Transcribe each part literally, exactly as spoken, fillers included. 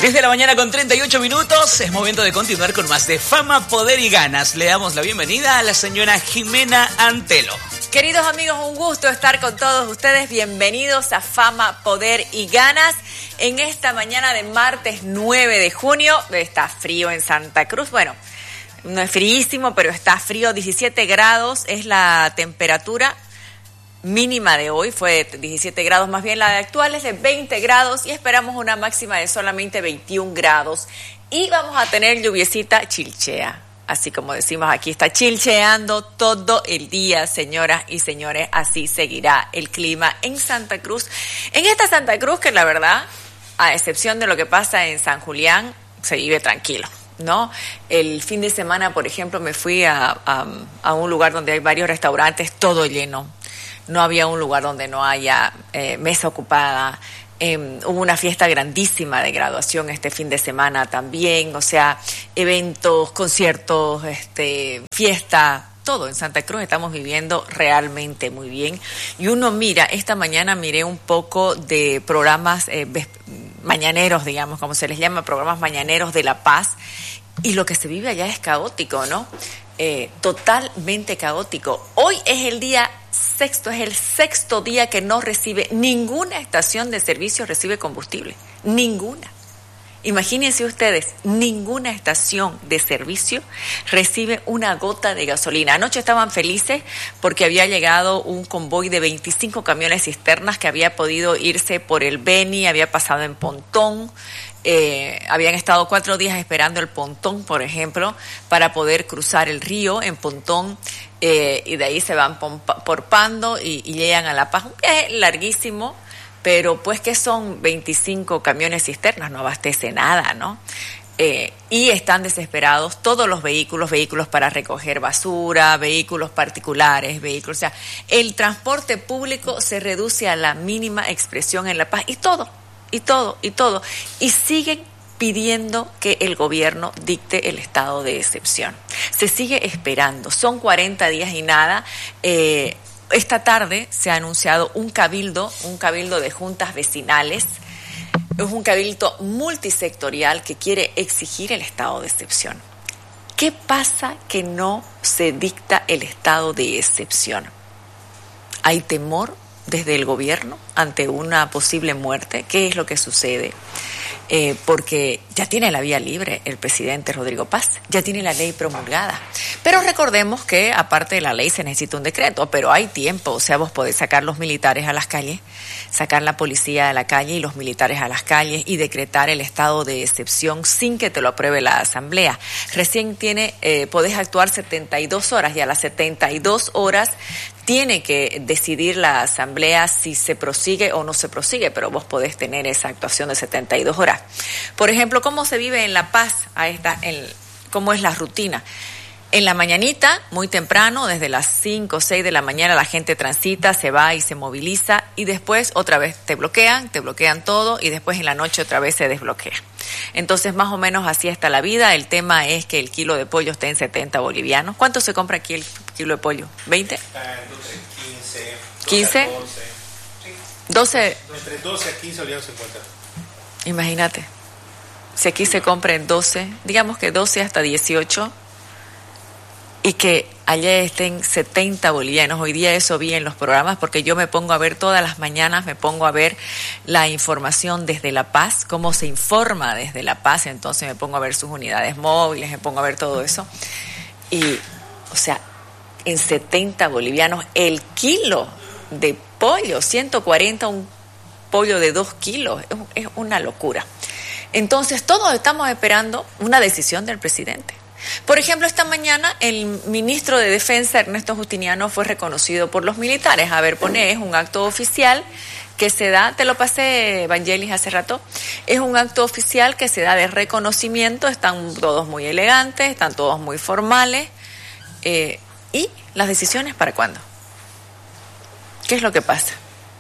Desde la mañana con treinta y ocho minutos, es momento de continuar con más de Fama, Poder y Ganas. Le damos la bienvenida a la señora Jimena Antelo. Queridos amigos, un gusto estar con todos ustedes. Bienvenidos a Fama, Poder y Ganas. En esta mañana de martes nueve de junio, está frío en Santa Cruz. Bueno, no es fríísimo, pero está frío. diecisiete grados es la temperatura mínima de hoy, fue diecisiete grados, más bien la de actual es de veinte grados y esperamos una máxima de solamente veintiún grados. Y vamos a tener lluviecita chilchea. Así como decimos aquí, está chilcheando todo el día, señoras y señores. Así seguirá el clima en Santa Cruz. En esta Santa Cruz que la verdad, a excepción de lo que pasa en San Julián, se vive tranquilo, ¿no? El fin de semana, por ejemplo, me fui a, a, a un lugar donde hay varios restaurantes, todo lleno. No había un lugar donde no haya eh, mesa ocupada. Eh, hubo una fiesta grandísima de graduación este fin de semana también, o sea, eventos, conciertos, este, fiesta, todo en Santa Cruz estamos viviendo realmente muy bien. Y uno mira, esta mañana miré un poco de programas eh, mañaneros, digamos, como se les llama, programas mañaneros de La Paz, y lo que se vive allá es caótico, ¿no? Eh, totalmente caótico. Hoy es el día sexto, es el sexto día que no recibe, ninguna estación de servicio recibe combustible, ninguna. Imagínense ustedes, ninguna estación de servicio recibe una gota de gasolina. Anoche estaban felices porque había llegado un convoy de veinticinco camiones cisternas que había podido irse por el Beni, había pasado en Pontón. Eh, habían estado cuatro días esperando el Pontón, por ejemplo, para poder cruzar el río en Pontón, eh, y de ahí se van por Pando y, y llegan a La Paz. Un viaje larguísimo, pero pues que son veinticinco camiones cisternas, no abastece nada, ¿no? Eh, y están desesperados todos los vehículos, vehículos para recoger basura, vehículos particulares, vehículos, o sea, el transporte público se reduce a la mínima expresión en La Paz, y todo. Y todo, y todo. Y siguen pidiendo que el gobierno dicte el estado de excepción. Se sigue esperando. Son cuarenta días y nada. Eh, esta tarde se ha anunciado un cabildo, un cabildo de juntas vecinales. Es un cabildo multisectorial que quiere exigir el estado de excepción. ¿Qué pasa que no se dicta el estado de excepción? ¿Hay temor desde el gobierno ante una posible muerte? ¿Qué es lo que sucede? Eh, porque ya tiene la vía libre el presidente Rodrigo Paz, ya tiene la ley promulgada. Pero recordemos que aparte de la ley se necesita un decreto, pero hay tiempo, o sea, vos podés sacar los militares a las calles, sacar la policía a la calle y los militares a las calles y decretar el estado de excepción sin que te lo apruebe la asamblea. Recién tiene, eh, podés actuar setenta y dos horas y a las setenta y dos horas tiene que decidir la asamblea si se prosigue o no se prosigue, pero vos podés tener esa actuación de setenta y dos horas. Por ejemplo, ¿cómo se vive en La Paz? A esta, en, ¿cómo es la rutina? En la mañanita, muy temprano, desde las cinco o seis de la mañana, la gente transita, se va y se moviliza, y después otra vez te bloquean, te bloquean todo, y después en la noche otra vez se desbloquea. Entonces, más o menos así está la vida. El tema es que el kilo de pollo está en setenta bolivianos. ¿Cuánto se compra aquí el kilo de pollo? ¿veinte? quince. ¿quince? doce. Entre doce a quince bolivianos se encuentra. Imagínate. Si aquí se compra en doce, digamos que doce hasta dieciocho, y que allá estén setenta bolivianos. Hoy día eso vi en los programas, porque yo me pongo a ver todas las mañanas, me pongo a ver la información desde La Paz, cómo se informa desde La Paz, entonces me pongo a ver sus unidades móviles, me pongo a ver todo eso. Y, o sea, en setenta bolivianos el kilo de pollo, ciento cuarenta un pollo de dos kilos, es, es una locura. Entonces todos estamos esperando una decisión del presidente. Por ejemplo, esta mañana el ministro de Defensa, Ernesto Justiniano, fue reconocido por los militares. A ver, pone, es un acto oficial que se da, te lo pasé, Vangelis, hace rato, es un acto oficial que se da de reconocimiento, están todos muy elegantes, están todos muy formales, eh, ¿y las decisiones para cuándo? ¿Qué es lo que pasa?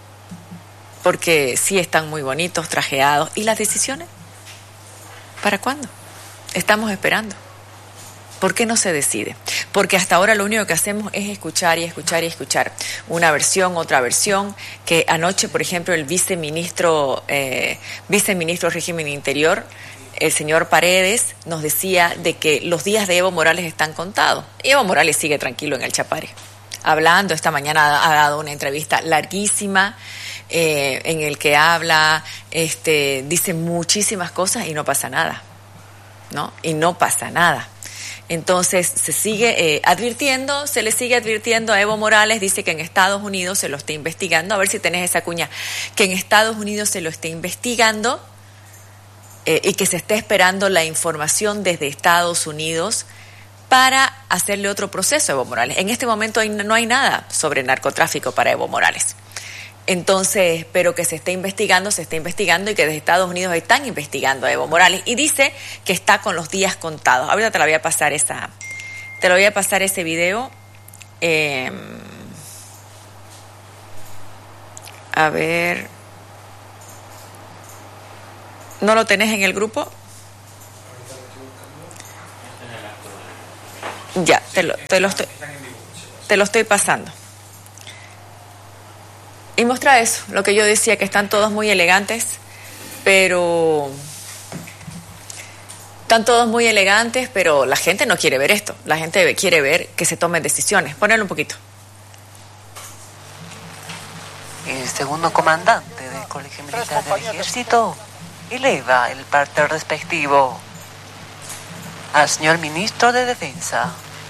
Porque sí están muy bonitos, trajeados, ¿y las decisiones? ¿Para cuándo? Estamos esperando. ¿Por qué no se decide? Porque hasta ahora lo único que hacemos es escuchar y escuchar y escuchar. Una versión, otra versión, que anoche, por ejemplo, el viceministro, eh, viceministro del Régimen Interior, el señor Paredes, nos decía de que los días de Evo Morales están contados. Y Evo Morales sigue tranquilo en el Chapare. Hablando, esta mañana ha dado una entrevista larguísima, eh, en el que habla, este, dice muchísimas cosas y no pasa nada, ¿no? Y no pasa nada. Entonces se sigue eh, advirtiendo, se le sigue advirtiendo a Evo Morales, dice que en Estados Unidos se lo está investigando, a ver si tenés esa cuña, que en Estados Unidos se lo está investigando eh, y que se está esperando la información desde Estados Unidos para hacerle otro proceso a Evo Morales. En este momento hay, no hay nada sobre narcotráfico para Evo Morales. Entonces, pero que se está investigando, se está investigando y que desde Estados Unidos están investigando a Evo Morales y dice que está con los días contados. Ahorita te la voy a pasar esa, te lo voy a pasar ese video. Eh, a ver, ¿no lo tenés en el grupo? Ya, te lo, te lo estoy, te lo estoy pasando. Y muestra eso, lo que yo decía, que están todos muy elegantes, pero están todos muy elegantes, pero la gente no quiere ver esto. La gente quiere ver que se tomen decisiones. Ponelo un poquito. El segundo comandante del Colegio Militar del Ejército eleva el parte respectivo al señor ministro de Defensa.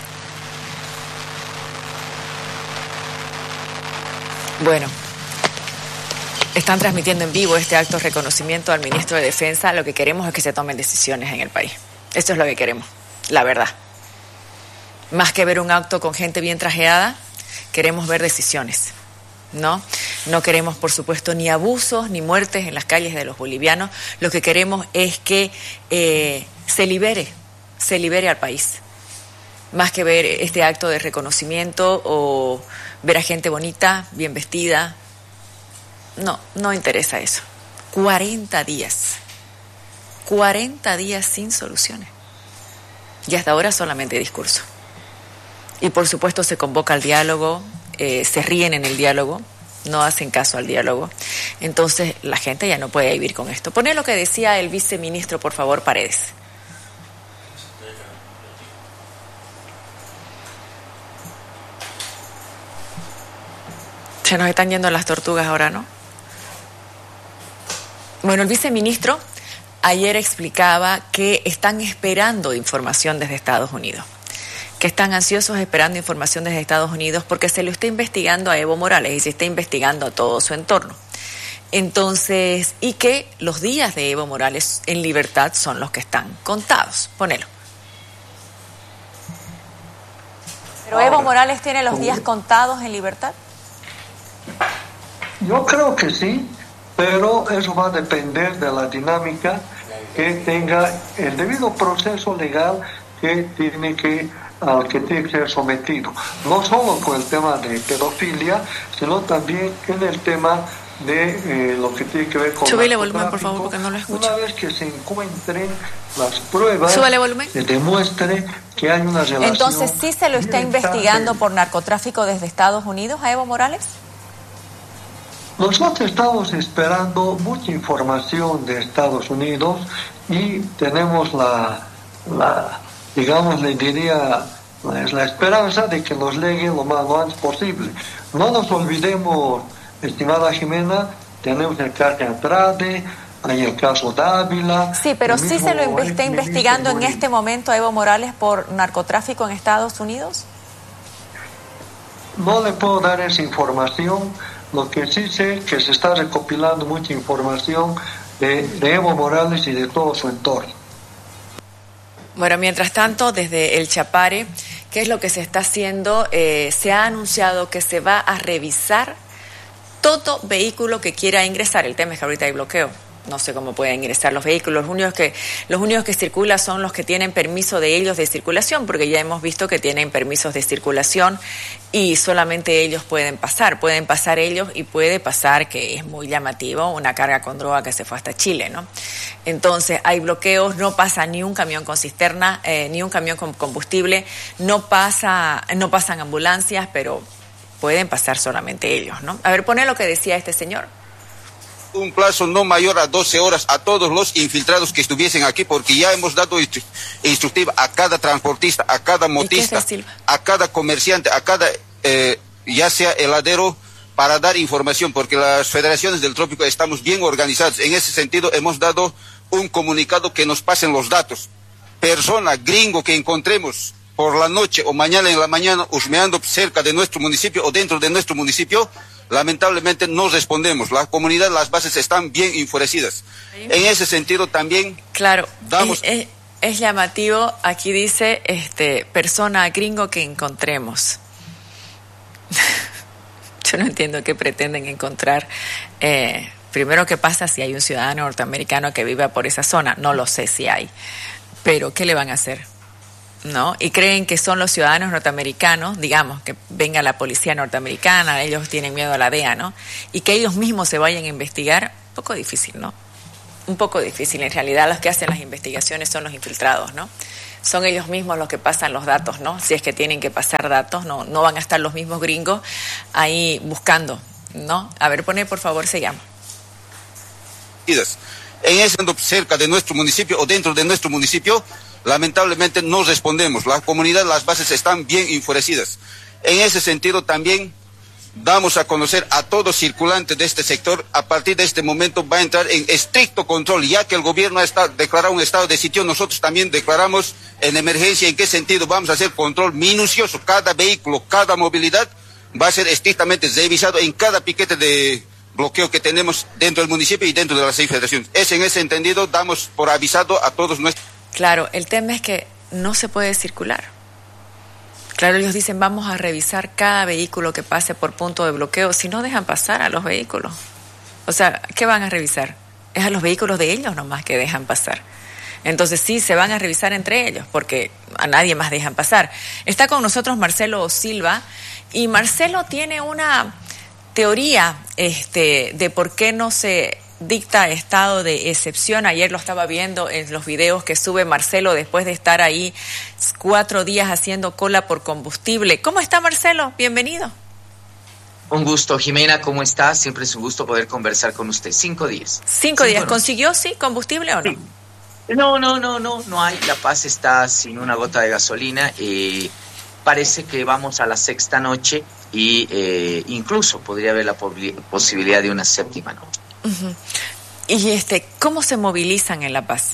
Bueno, están transmitiendo en vivo este acto de reconocimiento al ministro de Defensa. Lo que queremos es que se tomen decisiones en el país. Esto es lo que queremos, la verdad. Más que ver un acto con gente bien trajeada, queremos ver decisiones, ¿no? No queremos, por supuesto, ni abusos ni muertes en las calles de los bolivianos. Lo que queremos es que eh, se libere, se libere al país. Más que ver este acto de reconocimiento o ver a gente bonita, bien vestida. No, no interesa eso. cuarenta días. cuarenta días sin soluciones. Y hasta ahora solamente discurso. Y por supuesto se convoca al diálogo, eh, se ríen en el diálogo, no hacen caso al diálogo. Entonces la gente ya no puede vivir con esto. Poné lo que decía el viceministro, por favor, Paredes. Se nos están yendo las tortugas ahora, ¿no? Bueno, el viceministro ayer explicaba que están esperando información desde Estados Unidos, que están ansiosos esperando información desde Estados Unidos porque se lo está investigando a Evo Morales y se está investigando a todo su entorno. Entonces, y que los días de Evo Morales en libertad son los que están contados. Ponelo. ¿Pero Evo Morales tiene los días contados en libertad? Yo creo que sí, pero eso va a depender de la dinámica que tenga el debido proceso legal que tiene que, al que tiene que ser sometido. No solo con el tema de pedofilia, sino también en el tema de eh, lo que tiene que ver con... Súbele volumen, por favor, porque no lo escucho. Una vez que se encuentren las pruebas, Súbele volumen. Se demuestre que hay una relación... Entonces, ¿sí se lo está investigando por narcotráfico desde Estados Unidos a Evo Morales? Nosotros estamos esperando mucha información de Estados Unidos y tenemos la, la digamos, le diría, la, la esperanza de que nos llegue lo más lo antes posible. No nos olvidemos, estimada Jimena, tenemos el caso Andrade, hay el caso Dávila. Sí, pero sí se lo está investigando en este momento a Evo Morales por narcotráfico en Estados Unidos. No le puedo dar esa información. Lo que sí sé es que se está recopilando mucha información de, de Evo Morales y de todo su entorno. Bueno, mientras tanto, desde el Chapare, ¿qué es lo que se está haciendo? Eh, se ha anunciado que se va a revisar todo vehículo que quiera ingresar. El tema es que ahorita hay bloqueo. No sé cómo pueden ingresar los vehículos. Los únicos que, los únicos que circulan son los que tienen permiso de ellos de circulación, porque ya hemos visto que tienen permisos de circulación y solamente ellos pueden pasar. Pueden pasar ellos y puede pasar, que es muy llamativo, una carga con droga que se fue hasta Chile, ¿no? Entonces hay bloqueos, no pasa ni un camión con cisterna, eh, ni un camión con combustible, no pasa, no pasan ambulancias, pero pueden pasar solamente ellos, ¿no? A ver, pone lo que decía este señor. Un plazo no mayor a doce horas a todos los infiltrados que estuviesen aquí, porque ya hemos dado instru instructiva a cada transportista, a cada motista, a cada comerciante, a cada, eh, ya sea heladero, para dar información, porque las federaciones del trópico estamos bien organizadas. En ese sentido hemos dado un comunicado que nos pasen los datos. Persona, gringo que encontremos por la noche o mañana en la mañana husmeando cerca de nuestro municipio o dentro de nuestro municipio, lamentablemente no respondemos. La comunidad, las bases están bien enfurecidas. En ese sentido también claro, damos... Es, es, es llamativo, aquí dice, este, persona gringo que encontremos. Yo no entiendo qué pretenden encontrar. Eh, primero, ¿qué pasa si hay un ciudadano norteamericano que viva por esa zona? No lo sé si hay. Pero, ¿qué le van a hacer? ¿No? Y creen que son los ciudadanos norteamericanos, digamos, que venga la policía norteamericana, ellos tienen miedo a la D E A, ¿no? Y que ellos mismos se vayan a investigar, un poco difícil, ¿no? Un poco difícil. En realidad los que hacen las investigaciones son los infiltrados, ¿no? Son ellos mismos los que pasan los datos, ¿no? Si es que tienen que pasar datos, no, no van a estar los mismos gringos ahí buscando, ¿no? A ver, pone por favor, se llama. En ese cerca de nuestro municipio o dentro de nuestro municipio, lamentablemente no respondemos. La comunidad, las bases están bien enfurecidas. En ese sentido también damos a conocer a todo circulante de este sector, a partir de este momento va a entrar en estricto control, ya que el gobierno ha declarado un estado de sitio, nosotros también declaramos en emergencia. ¿En qué sentido? Vamos a hacer control minucioso, cada vehículo, cada movilidad va a ser estrictamente revisado en cada piquete de bloqueo que tenemos dentro del municipio y dentro de las seis federaciones. Es en ese entendido, damos por avisado a todos nuestros... Claro, el tema es que no se puede circular. Claro, ellos dicen, vamos a revisar cada vehículo que pase por punto de bloqueo, si no dejan pasar a los vehículos. O sea, ¿qué van a revisar? Es a los vehículos de ellos nomás que dejan pasar. Entonces sí, se van a revisar entre ellos, porque a nadie más dejan pasar. Está con nosotros Marcelo Silva, y Marcelo tiene una teoría este, de por qué no se dicta estado de excepción. Ayer lo estaba viendo en los videos que sube Marcelo después de estar ahí cuatro días haciendo cola por combustible. ¿Cómo está, Marcelo? Bienvenido. Un gusto, Jimena, ¿cómo estás? Siempre es un gusto poder conversar con usted. Cinco días. Cinco, Cinco días. No. ¿Consiguió, sí, combustible o no? Sí. No, no, no, no, no hay. La Paz está sin una gota de gasolina. Eh, parece que vamos a la sexta noche y eh, incluso podría haber la posibilidad de una séptima noche. Uh-huh. Y este, ¿cómo se movilizan en La Paz?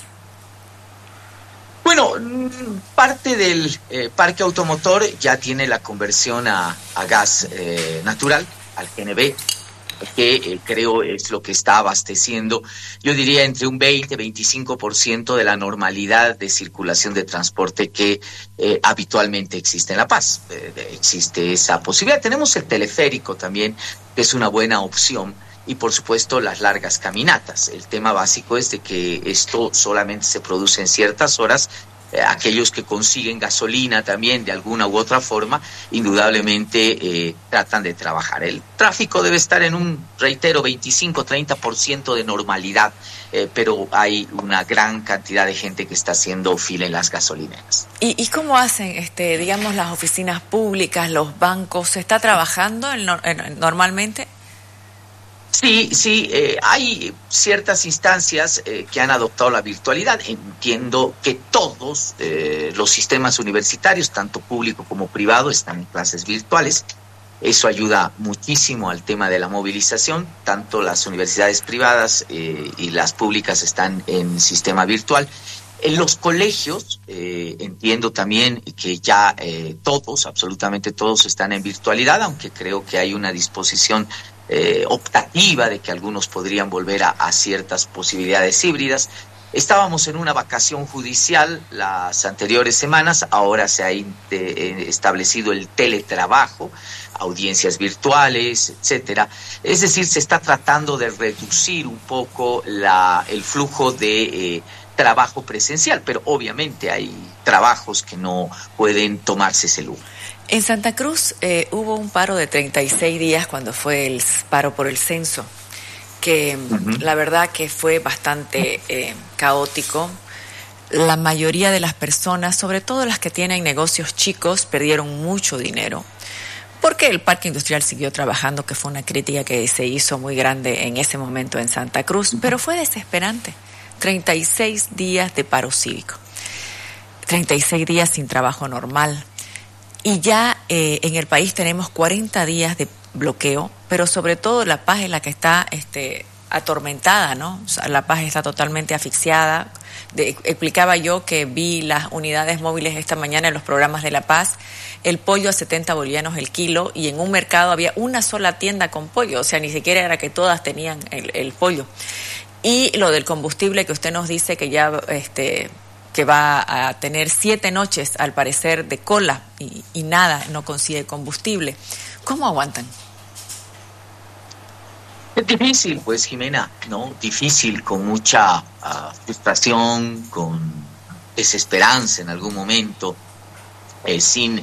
Bueno, parte del eh, parque automotor ya tiene la conversión a, a gas eh, natural, al G N V, que eh, creo es lo que está abasteciendo, yo diría, entre un veinte a veinticinco por ciento de la normalidad de circulación de transporte que eh, habitualmente existe en La Paz. Eh, existe esa posibilidad. Tenemos el teleférico también, que es una buena opción. Y por supuesto las largas caminatas. El tema básico es de que esto solamente se produce en ciertas horas. Eh, aquellos que consiguen gasolina también de alguna u otra forma, indudablemente eh, tratan de trabajar. El tráfico debe estar en un, reitero, veinticinco a treinta por ciento de normalidad, eh, pero hay una gran cantidad de gente que está haciendo fila en las gasolineras. ¿Y, y cómo hacen, este, digamos, las oficinas públicas, los bancos? ¿Se está trabajando en, en, normalmente? Sí, sí, eh, hay ciertas instancias eh, que han adoptado la virtualidad. Entiendo que todos eh, los sistemas universitarios, tanto público como privado, están en clases virtuales. Eso ayuda muchísimo al tema de la movilización. Tanto las universidades privadas eh, y las públicas están en sistema virtual. En los colegios, eh, entiendo también que ya eh, todos, absolutamente todos, están en virtualidad, aunque creo que hay una disposición Eh, optativa de que algunos podrían volver a, a ciertas posibilidades híbridas. Estábamos en una vacación judicial las anteriores semanas, ahora se ha in, eh, establecido el teletrabajo, audiencias virtuales, etcétera. Es decir, se está tratando de reducir un poco la, el flujo de eh, trabajo presencial, pero obviamente hay trabajos que no pueden tomarse ese lujo. En Santa Cruz eh, hubo un paro de treinta y seis días cuando fue el paro por el censo. que uh-huh. la verdad que fue bastante eh, caótico. La mayoría de las personas, sobre todo las que tienen negocios chicos, perdieron mucho dinero. Porque el parque industrial siguió trabajando, que fue una crítica que se hizo muy grande en ese momento en Santa Cruz, pero fue desesperante. treinta y seis días de paro cívico, treinta y seis días sin trabajo normal. Y ya eh, en el país tenemos cuarenta días de bloqueo, pero sobre todo La Paz es la que está este, atormentada, ¿no? O sea, La Paz está totalmente asfixiada. De, explicaba yo que vi las unidades móviles esta mañana en los programas de La Paz, el pollo a setenta bolivianos el kilo, y en un mercado había una sola tienda con pollo, o sea, ni siquiera era que todas tenían el, el pollo. Y lo del combustible que usted nos dice que ya este que va a tener siete noches al parecer de cola y, y nada, no consigue combustible. ¿Cómo aguantan? Es difícil, pues, Jimena, ¿no? Difícil, con mucha uh, frustración, con desesperanza en algún momento, eh, sin,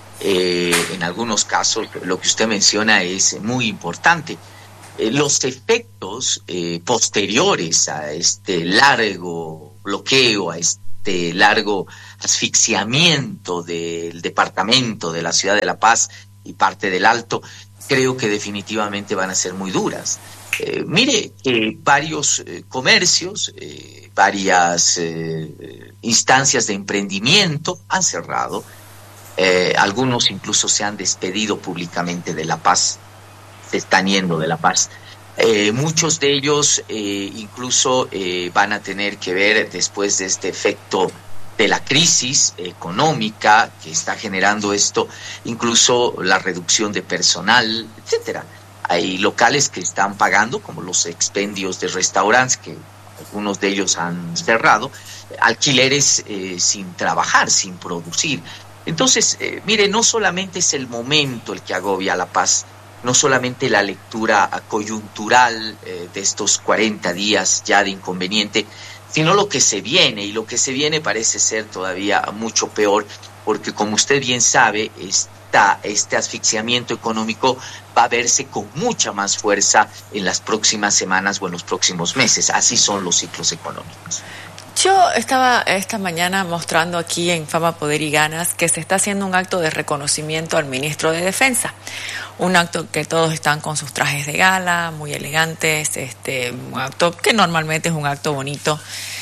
eh, en algunos casos, lo que usted menciona es muy importante. Eh, los efectos eh, posteriores a este largo bloqueo, a este largo asfixiamiento del departamento de la ciudad de La Paz y parte del Alto, creo que definitivamente van a ser muy duras. Eh, mire, eh, varios eh, comercios, eh, varias eh, instancias de emprendimiento han cerrado, eh, algunos incluso se han despedido públicamente de La Paz, se están yendo de La Paz. Eh, muchos de ellos eh, incluso eh, van a tener que ver, después de este efecto de la crisis económica que está generando esto, incluso la reducción de personal, etcétera. Hay locales que están pagando, como los expendios de restaurantes, que algunos de ellos han cerrado, alquileres eh, sin trabajar, sin producir. Entonces, eh, mire, no solamente es el momento el que agobia a La Paz, no solamente la lectura coyuntural eh, de estos cuarenta días ya de inconveniente, sino lo que se viene, y lo que se viene parece ser todavía mucho peor, porque como usted bien sabe, esta, este asfixiamiento económico va a verse con mucha más fuerza en las próximas semanas o en los próximos meses. Así son los ciclos económicos. Yo estaba esta mañana mostrando aquí en Fama, Poder y Ganas que se está haciendo un acto de reconocimiento al ministro de Defensa. Un acto que todos están con sus trajes de gala, muy elegantes, este, un acto que normalmente es un acto bonito.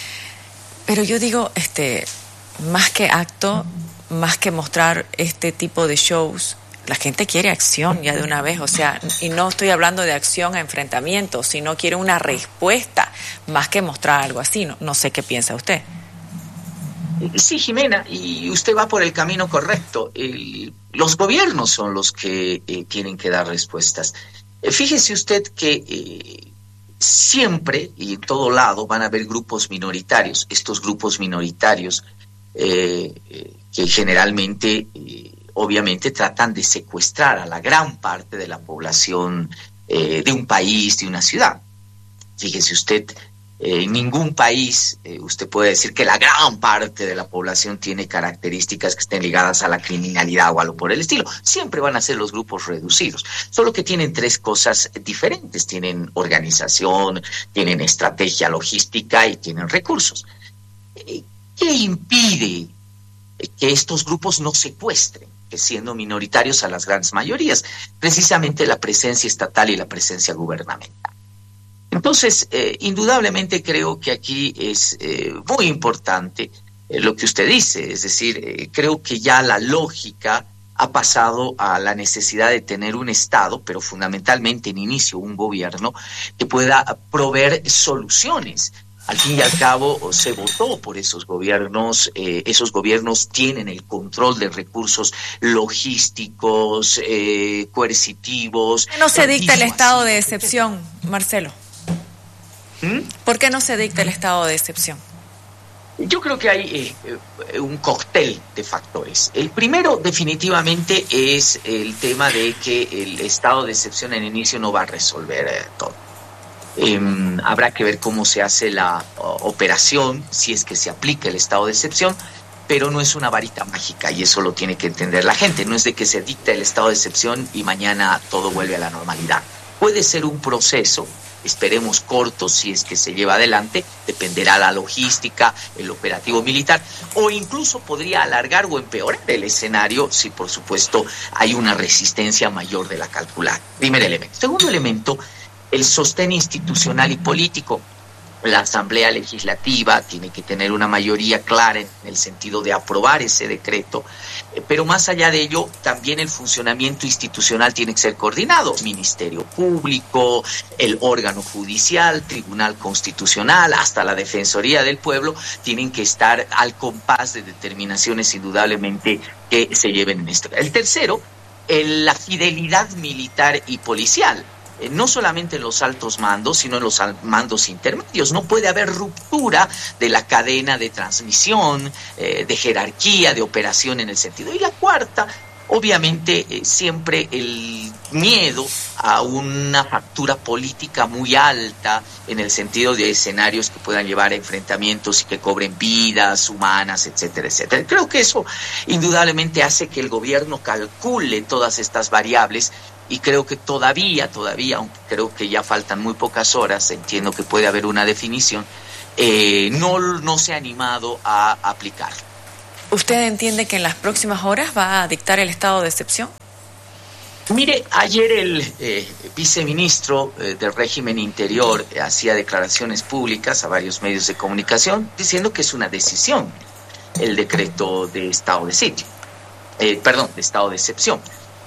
Pero yo digo, este, más que acto, más que mostrar este tipo de shows, la gente quiere acción ya de una vez, o sea, y no estoy hablando de acción a enfrentamiento, sino quiere una respuesta, más que mostrar algo así. No, no sé qué piensa usted. Sí, Jimena, y usted va por el camino correcto. El, los gobiernos son los que eh, tienen que dar respuestas. Eh, fíjese usted que eh, siempre y en todo lado van a haber grupos minoritarios. Estos grupos minoritarios eh, eh, que generalmente... Eh, obviamente tratan de secuestrar a la gran parte de la población eh, de un país, de una ciudad. Fíjese usted, eh, en ningún país eh, usted puede decir que la gran parte de la población tiene características que estén ligadas a la criminalidad o algo por el estilo. Siempre van a ser los grupos reducidos, solo que tienen tres cosas diferentes. Tienen organización, tienen estrategia logística y tienen recursos. Eh, ¿Qué impide que estos grupos no secuestren, siendo minoritarios, a las grandes mayorías? Precisamente la presencia estatal y la presencia gubernamental. Entonces, eh, indudablemente creo que aquí es eh, muy importante eh, lo que usted dice, es decir, eh, creo que ya la lógica ha pasado a la necesidad de tener un Estado, pero fundamentalmente en inicio un gobierno que pueda proveer soluciones. Al fin y al cabo se votó por esos gobiernos, eh, esos gobiernos tienen el control de recursos logísticos, eh, coercitivos. ¿Por qué no se dicta el estado de excepción, Marcelo? ¿Mm? ¿Por qué no se dicta el estado de excepción? Yo creo que hay eh, un cóctel de factores. El primero definitivamente es el tema de que el estado de excepción en inicio no va a resolver eh, todo. Eh, habrá que ver cómo se hace la uh, operación, si es que se aplica el estado de excepción, pero no es una varita mágica y eso lo tiene que entender la gente. No es de que se dicta el estado de excepción y mañana todo vuelve a la normalidad. Puede ser un proceso esperemos corto si es que se lleva adelante, dependerá la logística, el operativo militar, o incluso podría alargar o empeorar el escenario si por supuesto hay una resistencia mayor de la calculada. Primer elemento. Segundo elemento, el sostén institucional y político. La Asamblea Legislativa tiene que tener una mayoría clara en el sentido de aprobar ese decreto, pero más allá de ello, también el funcionamiento institucional tiene que ser coordinado. Ministerio Público, el órgano judicial, Tribunal Constitucional, hasta la Defensoría del Pueblo, tienen que estar al compás de determinaciones indudablemente que se lleven en esto. El tercero, el, la fidelidad militar y policial. No solamente en los altos mandos, sino en los mandos intermedios. No puede haber ruptura de la cadena de transmisión, eh, de jerarquía, de operación en el sentido. Y la cuarta, obviamente, eh, siempre el miedo a una factura política muy alta en el sentido de escenarios que puedan llevar a enfrentamientos y que cobren vidas humanas, etcétera, etcétera. Creo que eso indudablemente hace que el gobierno calcule todas estas variables. Y creo que todavía, todavía, aunque creo que ya faltan muy pocas horas, entiendo que puede haber una definición, eh, no, no se ha animado a aplicar. ¿Usted entiende que en las próximas horas va a dictar el estado de excepción? Mire, ayer el eh, viceministro eh, del régimen interior eh, hacía declaraciones públicas a varios medios de comunicación diciendo que es una decisión el decreto de estado de sitio, eh, perdón, de estado de excepción.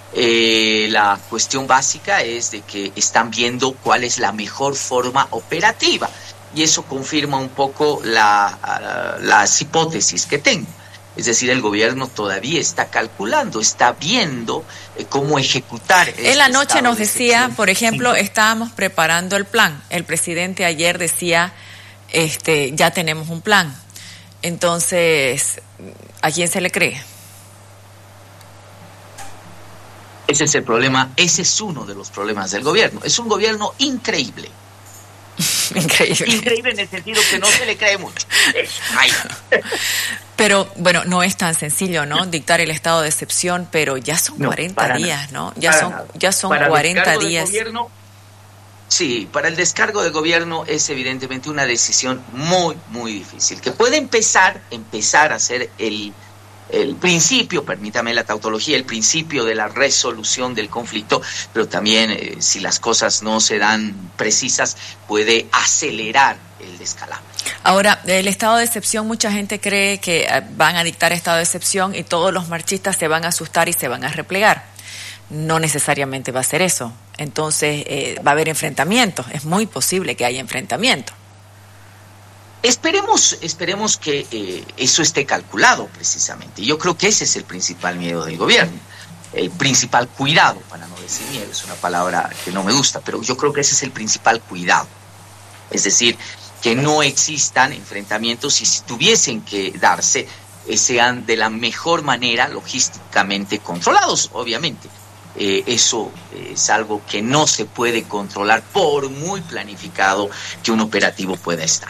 Eh, la cuestión básica es de que están viendo cuál es la mejor forma operativa y eso confirma un poco la, uh, las hipótesis que tengo. Es decir, el gobierno todavía está calculando, está viendo eh, cómo ejecutar. Este en la noche nos decía, por ejemplo, estábamos preparando el plan. El presidente ayer decía, este, ya tenemos un plan. Entonces, ¿a quién se le cree? Ese es el problema, ese es uno de los problemas del gobierno. Es un gobierno increíble. Increíble. Increíble en el sentido que no se le cree mucho. Ay. Pero, bueno, no es tan sencillo, ¿no? Dictar el estado de excepción, pero ya son no, cuarenta días, ¿no? Ya son, nada. ya son para cuarenta días. Gobierno, sí, para el descargo de gobierno es evidentemente una decisión muy, muy difícil, que puede empezar, empezar a ser el... el principio, permítame la tautología, el principio de la resolución del conflicto, pero también eh, si las cosas no se dan precisas, puede acelerar el descalabro. Ahora, el estado de excepción, mucha gente cree que van a dictar estado de excepción y todos los marchistas se van a asustar y se van a replegar. No necesariamente va a ser eso. Entonces, eh, va a haber enfrentamientos. Es muy posible que haya enfrentamientos. Esperemos, esperemos que eh, eso esté calculado precisamente. Yo creo que ese es el principal miedo del gobierno, el principal cuidado, para no decir miedo, es una palabra que no me gusta, pero yo creo que ese es el principal cuidado. Es decir, que no existan enfrentamientos y si tuviesen que darse, eh, sean de la mejor manera logísticamente controlados, obviamente. Eh, eso eh, es algo que no se puede controlar por muy planificado que un operativo pueda estar.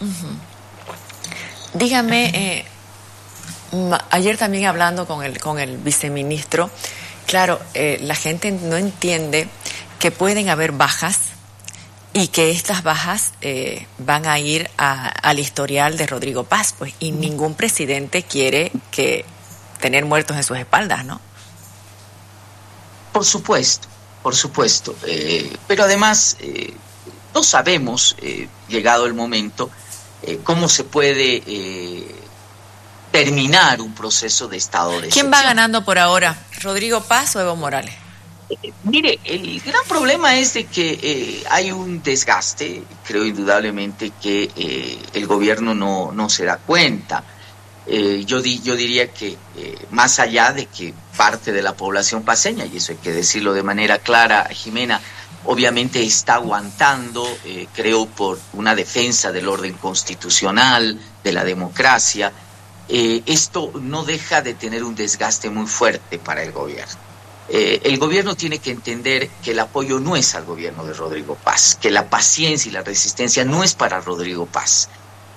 Uh-huh. Dígame, eh, ayer también hablando con el con el viceministro, claro, eh, la gente no entiende que pueden haber bajas y que estas bajas eh, van a ir a, al historial de Rodrigo Paz, pues, y uh-huh. ningún presidente quiere que tener muertos en sus espaldas, ¿no? Por supuesto, por supuesto, eh, pero además eh, no sabemos, eh, llegado el momento, Eh, cómo se puede eh, terminar un proceso de estado de excepción. ¿Quién va ganando por ahora? ¿Rodrigo Paz o Evo Morales? Eh, mire, el gran problema es de que eh, hay un desgaste, creo indudablemente que eh, el gobierno no, no se da cuenta. Eh, yo, di, yo diría que eh, más allá de que parte de la población paceña, y eso hay que decirlo de manera clara, Jimena, obviamente está aguantando, eh, creo, por una defensa del orden constitucional, de la democracia. Eh, esto no deja de tener un desgaste muy fuerte para el gobierno. Eh, el gobierno tiene que entender que el apoyo no es al gobierno de Rodrigo Paz, que la paciencia y la resistencia no es para Rodrigo Paz.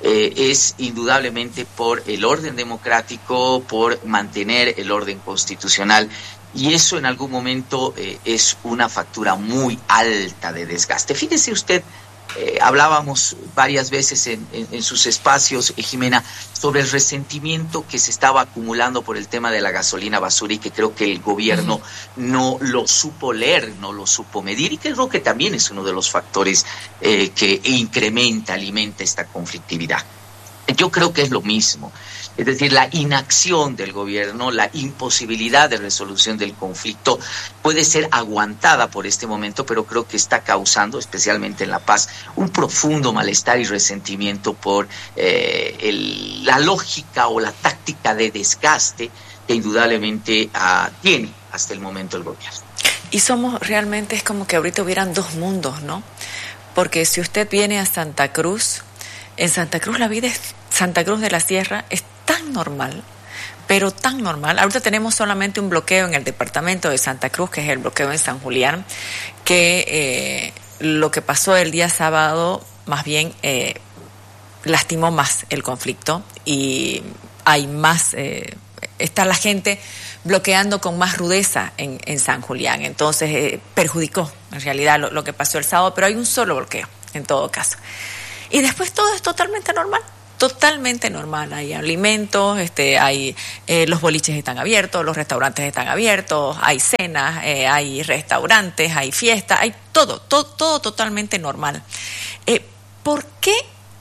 eh, es indudablemente por el orden democrático, por mantener el orden constitucional, y eso en algún momento eh, es una factura muy alta de desgaste. Fíjese usted, Eh, hablábamos varias veces en, en, en sus espacios, eh, Jimena, sobre el resentimiento que se estaba acumulando por el tema de la gasolina basura y que creo que el gobierno uh-huh. no lo supo leer, no lo supo medir, y que creo que también es uno de los factores eh, que incrementa, alimenta esta conflictividad. Yo creo que es lo mismo. Es decir, la inacción del gobierno, la imposibilidad de resolución del conflicto puede ser aguantada por este momento, pero creo que está causando, especialmente en La Paz, un profundo malestar y resentimiento por eh, el, la lógica o la táctica de desgaste que indudablemente uh, tiene hasta el momento el gobierno. Y somos realmente, es como que ahorita hubieran dos mundos, ¿no? Porque si usted viene a Santa Cruz, en Santa Cruz la vida es, Santa Cruz de la Sierra es tan normal, pero tan normal. Ahorita tenemos solamente un bloqueo en el departamento de Santa Cruz, que es el bloqueo en San Julián, que eh, lo que pasó el día sábado más bien eh, lastimó más el conflicto y hay más, eh, está la gente bloqueando con más rudeza en, en San Julián, entonces eh, perjudicó en realidad lo, lo que pasó el sábado, pero hay un solo bloqueo en todo caso. Y después todo es totalmente normal. Totalmente normal, hay alimentos, este, hay eh, los boliches están abiertos, los restaurantes están abiertos, hay cenas, eh, hay restaurantes, hay fiestas, hay todo, todo, todo totalmente normal. Eh, ¿Por qué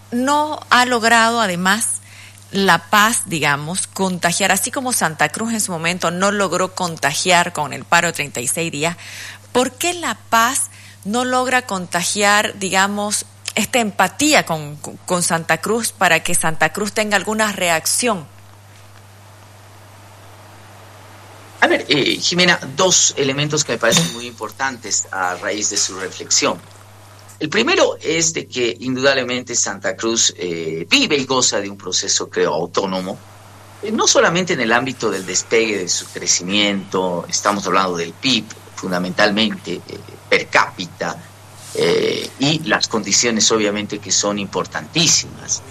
no ha logrado además La Paz, digamos, contagiar, así como Santa Cruz en su momento no logró contagiar con el paro de treinta y seis días, ¿por qué La Paz no logra contagiar, digamos, esta empatía con, con Santa Cruz para que Santa Cruz tenga alguna reacción? A ver, eh, Jimena, dos elementos que me parecen muy importantes a raíz de su reflexión. El primero es de que indudablemente Santa Cruz eh, vive y goza de un proceso, creo, autónomo, eh, no solamente en el ámbito del despegue de su crecimiento, estamos hablando del P I B fundamentalmente, eh, per cápita, Eh, y las condiciones obviamente que son importantísimas,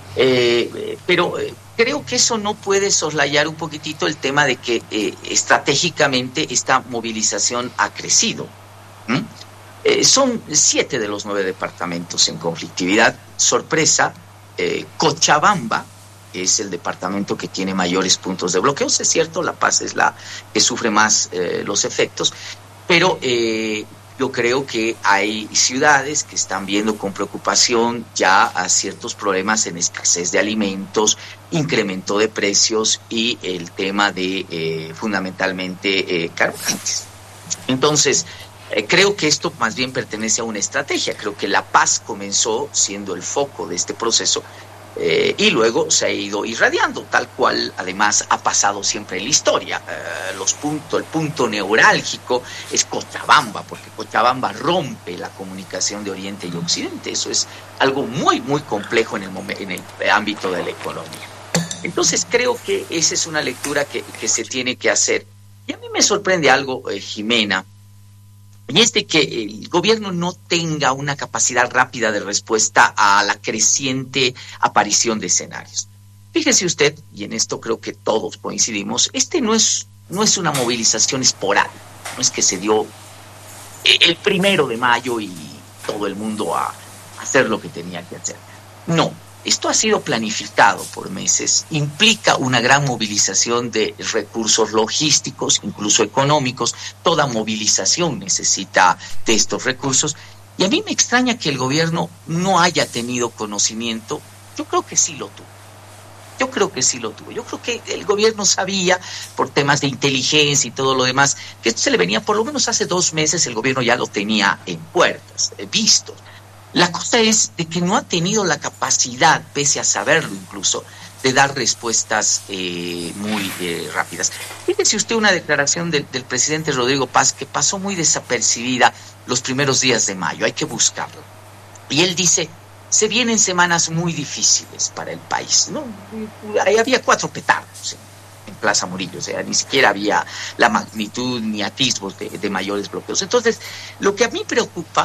eh, pero eh, creo que eso no puede soslayar un poquitito el tema de que eh, estratégicamente esta movilización ha crecido. ¿Mm? Eh, son siete de los nueve departamentos en conflictividad. Sorpresa, eh, Cochabamba es el departamento que tiene mayores puntos de bloqueos, es cierto, La Paz es la que sufre más eh, los efectos, pero eh, yo creo que hay ciudades que están viendo con preocupación ya a ciertos problemas en escasez de alimentos, incremento de precios y el tema de eh, fundamentalmente eh, carburantes. Entonces, eh, creo que esto más bien pertenece a una estrategia. Creo que La Paz comenzó siendo el foco de este proceso eh, y luego se ha ido irradiando, tal cual además ha pasado siempre en la historia. Eh, los puntos, el punto neurálgico es Cochabamba, porque Cochabamba rompe la comunicación de Oriente y Occidente. Eso es algo muy, muy complejo en el, momen- en el ámbito de la economía. Entonces creo que esa es una lectura que, que se tiene que hacer. Y a mí me sorprende algo, eh, Jimena, y es de que el gobierno no tenga una capacidad rápida de respuesta a la creciente aparición de escenarios. Fíjese usted, y en esto creo que todos coincidimos, este no es, no es una movilización esporádica, no es que se dio el primero de mayo y todo el mundo a hacer lo que tenía que hacer. No. Esto ha sido planificado por meses, implica una gran movilización de recursos logísticos, incluso económicos. Toda movilización necesita de estos recursos. Y a mí me extraña que el gobierno no haya tenido conocimiento. Yo creo que sí lo tuvo. Yo creo que sí lo tuvo. Yo creo que el gobierno sabía, por temas de inteligencia y todo lo demás, que esto se le venía, por lo menos hace dos meses el gobierno ya lo tenía en puertas, eh, visto. La cosa es de que no ha tenido la capacidad, pese a saberlo incluso, de dar respuestas eh, muy eh, rápidas. Fíjese usted una declaración del, del presidente Rodrigo Paz que pasó muy desapercibida los primeros días de mayo, hay que buscarlo. Y él dice, se vienen semanas muy difíciles para el país, ¿no? Ahí había cuatro petardos en, en Plaza Murillo, o sea, ni siquiera había la magnitud ni atisbos de, de mayores bloqueos. Entonces, lo que a mí preocupa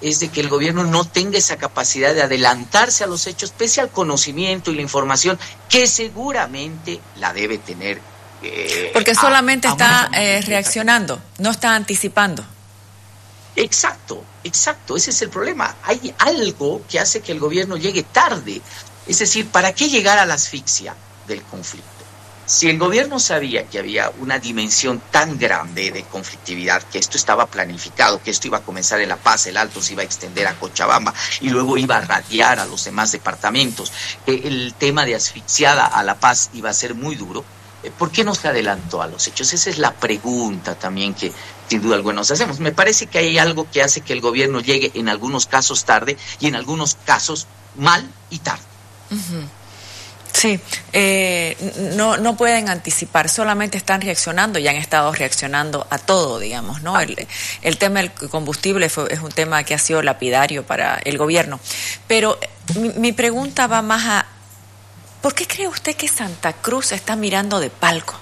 es de que el gobierno no tenga esa capacidad de adelantarse a los hechos, pese al conocimiento y la información que seguramente la debe tener. Eh, Porque solamente a, está a eh, reaccionando, no está anticipando. Exacto, exacto, ese es el problema. Hay algo que hace que el gobierno llegue tarde. Es decir, ¿para qué llegar a la asfixia del conflicto? Si el gobierno sabía que había una dimensión tan grande de conflictividad, que esto estaba planificado, que esto iba a comenzar en La Paz, el Alto se iba a extender a Cochabamba y luego iba a radiar a los demás departamentos, que el tema de asfixiada a La Paz iba a ser muy duro, ¿por qué no se adelantó a los hechos? Esa es la pregunta también que sin duda alguna nos hacemos. Me parece que hay algo que hace que el gobierno llegue en algunos casos tarde y en algunos casos mal y tarde. Uh-huh. Sí, eh, no, no pueden anticipar, solamente están reaccionando y han estado reaccionando a todo, digamos, ¿no? El, el tema del combustible fue, es un tema que ha sido lapidario para el gobierno. Pero mi, mi pregunta va más a, ¿por qué cree usted que Santa Cruz está mirando de palco?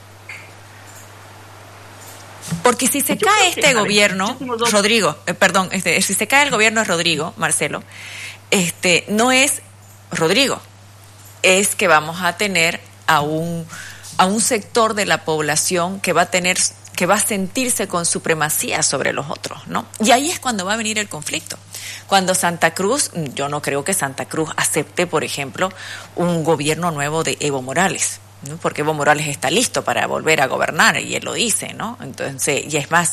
Porque si se Yo cae este que, gobierno, ver, dos... Rodrigo, eh, perdón, este, si se cae el gobierno de Rodrigo, Marcelo, este, no es Rodrigo. Es que vamos a tener a un a un sector de la población que va a tener que va a sentirse con supremacía sobre los otros, ¿no? Y ahí es cuando va a venir el conflicto. Cuando Santa Cruz, yo no creo que Santa Cruz acepte, por ejemplo, un gobierno nuevo de Evo Morales, ¿no? Porque Evo Morales está listo para volver a gobernar y él lo dice, ¿no? Entonces, y es más,